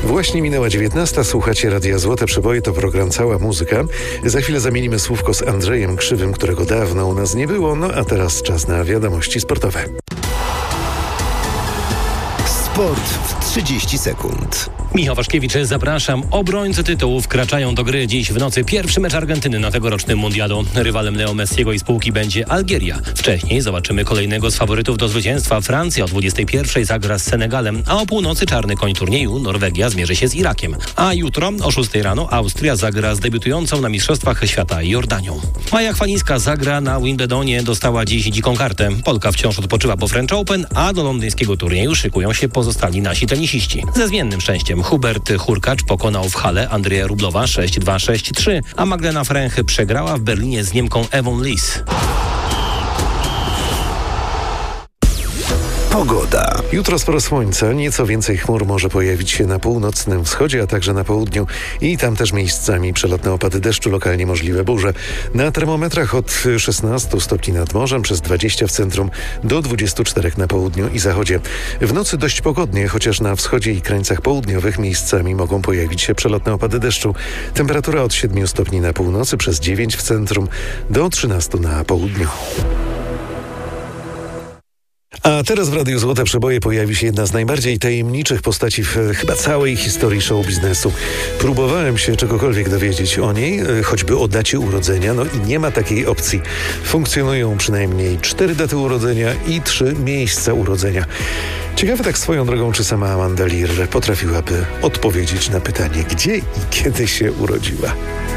Właśnie minęła 19. Słuchacie Radia Złote Przeboje, to program Cała Muzyka. Za chwilę zamienimy słówko z Andrzejem Krzywym, którego dawno u nas nie było. No a teraz czas na wiadomości sportowe. Sport w 30 sekund. Michał Waszkiewicz, zapraszam. Obrońcy tytułu wkraczają do gry. Dziś w nocy pierwszy mecz Argentyny na tegorocznym mundialu. Rywalem Leo Messiego i spółki będzie Algieria. Wcześniej zobaczymy kolejnego z faworytów do zwycięstwa. Francja o 21:00 zagra z Senegalem, a o północy czarny koń turnieju Norwegia zmierzy się z Irakiem. A jutro o 6:00 rano Austria zagra z debiutującą na Mistrzostwach Świata Jordanią. Maja Chwalińska zagra na Wimbledonie. Dostała dziś dziką kartę. Polka wciąż odpoczywa po French Open, a do londyńskiego turnieju szykują się pozostali nasi tenisiści. Ze zmiennym szczęściem Hubert Hurkacz pokonał w hale Andrzeja Rublowa 6-2, 6-3, a Magdalena Fręch przegrała w Berlinie z Niemką Ewą Lis. Pogoda. Jutro sporo słońca, nieco więcej chmur może pojawić się na północnym wschodzie, a także na południu i tam też miejscami przelotne opady deszczu, lokalnie możliwe burze. Na termometrach od 16 stopni nad morzem, przez 20 w centrum do 24 na południu i zachodzie. W nocy dość pogodnie, chociaż na wschodzie i krańcach południowych miejscami mogą pojawić się przelotne opady deszczu. Temperatura od 7 stopni na północy, przez 9 w centrum do 13 na południu. A teraz w Radiu Złote Przeboje pojawi się jedna z najbardziej tajemniczych postaci w chyba całej historii show biznesu. Próbowałem się czegokolwiek dowiedzieć o niej, choćby o dacie urodzenia, no i nie ma takiej opcji. Funkcjonują przynajmniej 4 daty urodzenia i 3 miejsca urodzenia. Ciekawe tak swoją drogą, czy sama Amanda Lear potrafiłaby odpowiedzieć na pytanie, gdzie i kiedy się urodziła.